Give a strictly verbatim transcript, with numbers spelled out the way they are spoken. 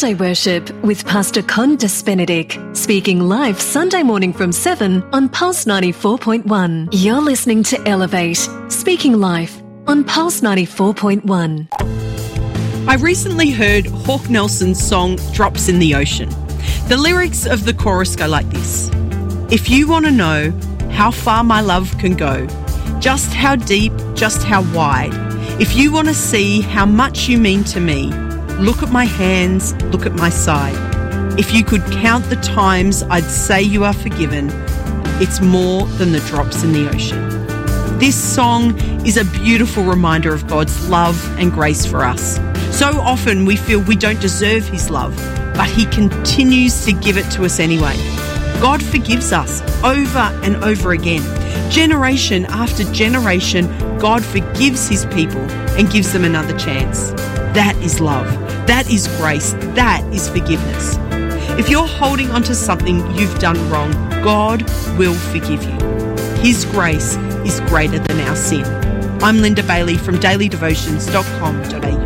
Sunday Worship with Pastor Condas Benedict, speaking live Sunday morning from seven on Pulse ninety-four point one. You're listening to Elevate, speaking live on Pulse ninety-four point one. I recently heard Hawk Nelson's song Drops in the Ocean. The lyrics of the chorus go like this: if you want to know how far my love can go, just how deep, just how wide, if you want to see how much you mean to me, look at my hands, look at my side. If you could count the times I'd say you are forgiven, it's more than the drops in the ocean. This song is a beautiful reminder of God's love and grace for us. So often we feel we don't deserve His love, but He continues to give it to us anyway. God forgives us over and over again. Generation after generation, God forgives His people and gives them another chance. That is love. That is grace. That is forgiveness. If you're holding on to something you've done wrong, God will forgive you. His grace is greater than our sin. I'm Linda Bailey from daily devotions dot com dot a u.